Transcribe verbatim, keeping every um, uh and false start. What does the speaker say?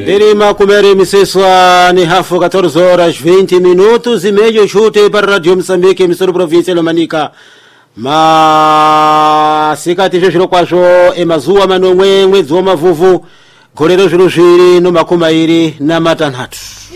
Derima kumere miseswa ni hafu quatorze horas vinte minutos e meio chute para Radio Moçambique, emissora província de Manica. Ma sikati zviro kwazvo emazuwa manomwe mwedzi wamavuvu gore rezviro zviri nomakumi mairi namatanhatu.